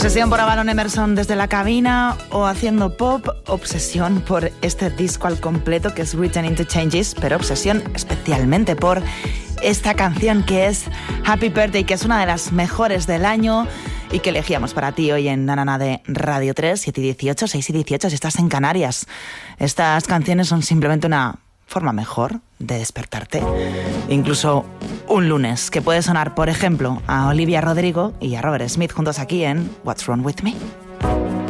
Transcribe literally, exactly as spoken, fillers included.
Obsesión por Avalon Emerson desde la cabina o haciendo pop, obsesión por este disco al completo que es Written into Changes, pero obsesión especialmente por esta canción que es Happy Birthday, que es una de las mejores del año y que elegíamos para ti hoy en Nanana de Radio tres, siete y dieciocho, seis y dieciocho, si estás en Canarias. Estas canciones son simplemente una forma mejor de despertarte. Incluso un lunes, que puede sonar, por ejemplo, a Olivia Rodrigo y a Robert Smith juntos aquí en What's Wrong With Me.